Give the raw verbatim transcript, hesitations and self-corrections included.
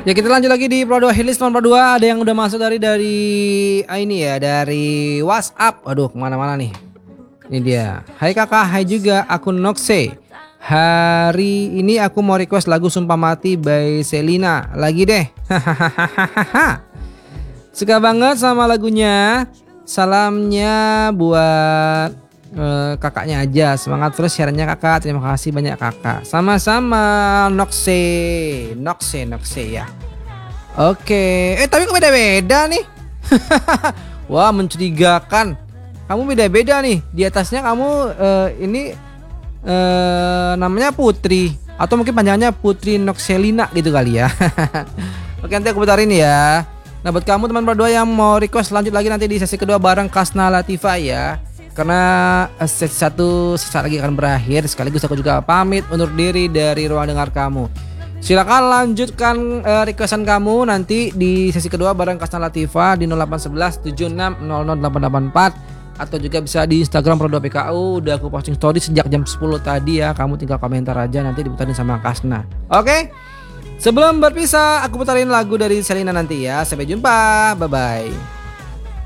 Ya kita lanjut lagi di Pro dua Hitlist nomor dua. Ada yang udah masuk dari dari ah, ini ya, dari WhatsApp. Aduh, kemana-mana nih. Ini dia. Hai kakak, hai juga aku Noxe. Hari ini aku mau request lagu Sumpah Mati by Selina. Lagi deh. Hahaha. Suka banget sama lagunya. Salamnya buat uh, kakaknya aja. Semangat terus siarannya kakak. Terima kasih banyak kakak. Sama-sama Noxe. Noxe, Noxe ya. Oke. Eh tapi kok beda-beda nih. Wah mencurigakan. Kamu beda-beda nih. Di atasnya kamu uh, ini uh, namanya Putri. Atau mungkin panjangnya Putri Noxelina gitu kali ya. Oke nanti aku putarin ya. Nah buat kamu teman berdua yang mau request lanjut lagi nanti di sesi kedua bareng Kasna Latifa ya. Karena sesi satu sesaat lagi akan berakhir. Sekaligus aku juga pamit undur diri dari ruang dengar kamu. Silakan lanjutkan uh, requestan kamu nanti di sesi kedua bareng Kasna Latifa di nol delapan satu satu tujuh enam nol nol delapan delapan empat. Atau juga bisa di Instagram Pro dua P K U. Udah aku posting story sejak jam sepuluh tadi ya. Kamu tinggal komentar aja nanti diputarin sama Kasna. Oke. Sebelum berpisah, aku putarin lagu dari Selina nanti ya. Sampai jumpa, bye-bye.